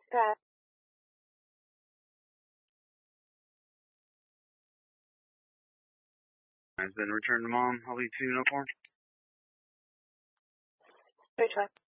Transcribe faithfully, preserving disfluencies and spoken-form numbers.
Pat. Has been returned to mom. I'll be two no four. Retry.